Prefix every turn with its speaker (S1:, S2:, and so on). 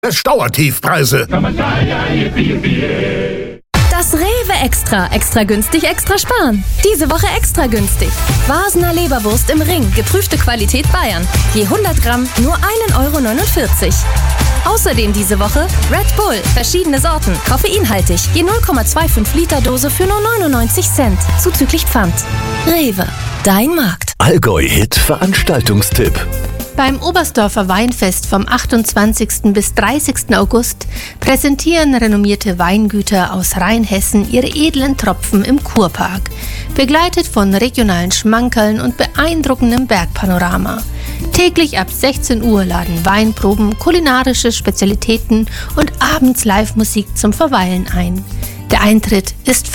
S1: Stauertiefpreise.
S2: Das Rewe Extra günstig, extra sparen. Diese Woche extra günstig. Vasener Leberwurst im Ring, geprüfte Qualität Bayern. Je 100 Gramm nur 1,49 €. Außerdem diese Woche Red Bull, verschiedene Sorten, koffeinhaltig, je 0,25 Liter Dose für nur 99 Cent, zuzüglich Pfand. Rewe, dein Markt.
S3: Allgäu-Hit Veranstaltungstipp.
S4: Beim Oberstdorfer Weinfest vom 28. bis 30. August präsentieren renommierte Weingüter aus Rheinhessen ihre edlen Tropfen im Kurpark, begleitet von regionalen Schmankerln und beeindruckendem Bergpanorama. Täglich ab 16 Uhr laden Weinproben, kulinarische Spezialitäten und abends Live-Musik zum Verweilen ein. Der Eintritt ist